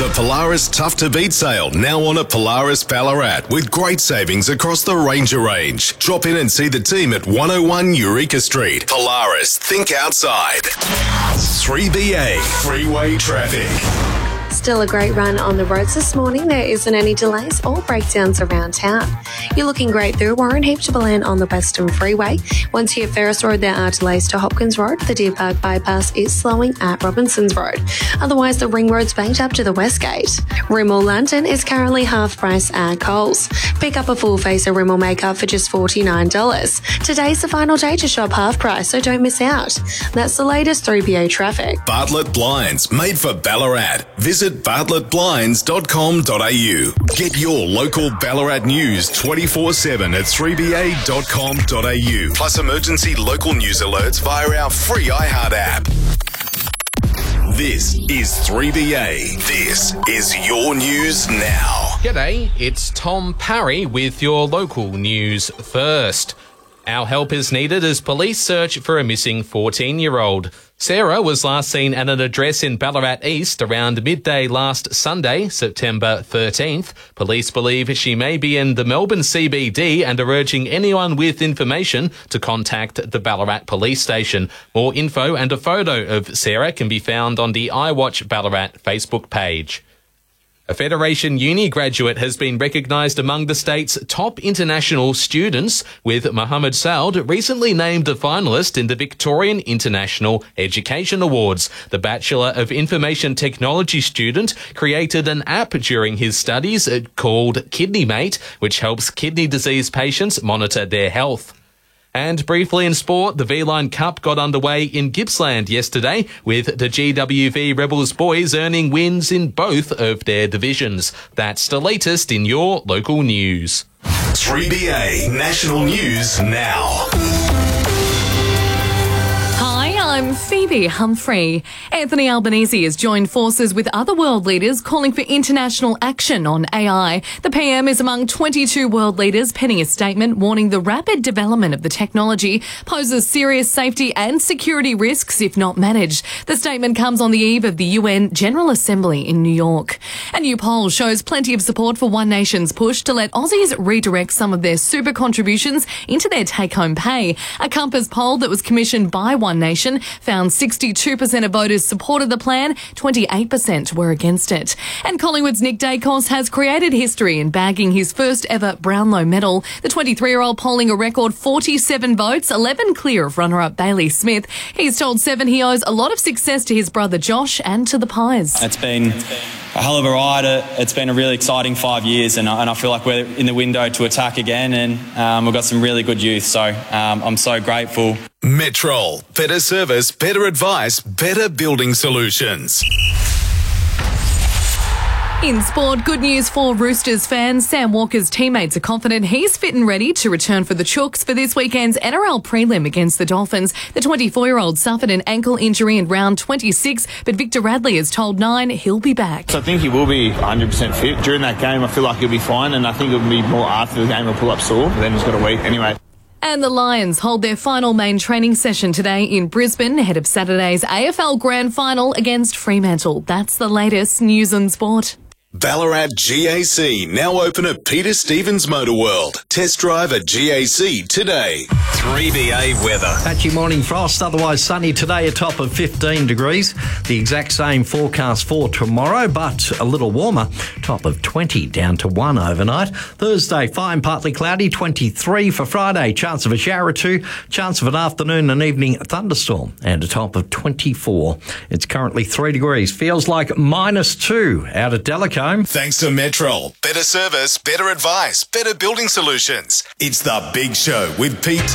The Polaris Tough to Beat sale now on at Polaris Ballarat with great savings across the Ranger range. Drop in and see the team at 101 Eureka Street. Polaris, think outside. 3BA Freeway Traffic. Still a great run on the roads this morning. There isn't any delays or breakdowns around town. You're looking great through Warren Heap to Belen on the Western Freeway. Once you hit Ferris Road, there are delays to Hopkins Road. The Deer Park bypass is slowing at Robinsons Road. Otherwise, the ring road's banked up to the Westgate. Rimmel London is currently half price at Coles. Pick up a full face of Rimmel makeup for just $49. Today's the final day to shop half price, so don't miss out. That's the latest 3BA traffic. Bartlett Blinds, made for Ballarat. Visit bartlettblinds.com.au. Get your local Ballarat news 24/7 at 3ba.com.au. Plus emergency local news alerts via our free iHeart app. This is 3BA. This is your news now. G'day, it's Tom Parry with your local news first. Our help is needed as police search for a missing 14-year-old. Sarah was last seen at an address in Ballarat East around midday last Sunday, September 13th. Police believe she may be in the Melbourne CBD and are urging anyone with information to contact the Ballarat Police Station. More info and a photo of Sarah can be found on the iWatch Ballarat Facebook page. A Federation Uni graduate has been recognised among the state's top international students, with Mohammed Saud recently named a finalist in the Victorian International Education Awards. The Bachelor of Information Technology student created an app during his studies called KidneyMate, which helps kidney disease patients monitor their health. And briefly in sport, the V-Line Cup got underway in Gippsland yesterday, with the GWV Rebels boys earning wins in both of their divisions. That's the latest in your local news. 3BA National News Now. Hi, I'm Phoebe Humphrey. Anthony Albanese has joined forces with other world leaders calling for international action on AI. The PM is among 22 world leaders penning a statement warning the rapid development of the technology poses serious safety and security risks if not managed. The statement comes on the eve of the UN General Assembly in New York. A new poll shows plenty of support for One Nation's push to let Aussies redirect some of their super contributions into their take-home pay. A Compass poll that was commissioned by One Nation found 62% of voters supported the plan, 28% were against it. And Collingwood's Nick Dacos has created history in bagging his first ever Brownlow medal. The 23-year-old polling a record 47 votes, 11 clear of runner-up Bailey Smith. He's told Seven he owes a lot of success to his brother Josh and to the Pies. It's been a hell of a ride. It's been a really exciting 5 years, and I feel like we're in the window to attack again, and we've got some really good youth, so I'm so grateful. Metrol. Better service, better advice, better building solutions. In sport, good news for Roosters fans. Sam Walker's teammates are confident he's fit and ready to return for the Chooks for this weekend's NRL prelim against the Dolphins. The 24-year-old suffered an ankle injury in round 26, but Victor Radley has told Nine he'll be back. I think he will be 100% fit. During that game, I feel like he'll be fine, and I think it'll be more after the game he'll pull up sore. Then he's got a week anyway. And the Lions hold their final main training session today in Brisbane ahead of Saturday's AFL Grand Final against Fremantle. That's the latest news and sport. Ballarat GAC now open at Peter Stevens Motor World. Test drive at GAC today. 3BA weather. Patchy morning frost, otherwise sunny today, a top of 15 degrees. The exact same forecast for tomorrow, but a little warmer, top of 20 down to 1 overnight. Thursday, fine, partly cloudy, 23 for Friday. Chance of a shower or two, chance of an afternoon and evening thunderstorm, and a top of 24. It's currently 3 degrees, feels like -2 out at Delaco. Thanks to Metrol. Better service, better advice, better building solutions. It's The Big Show with Pete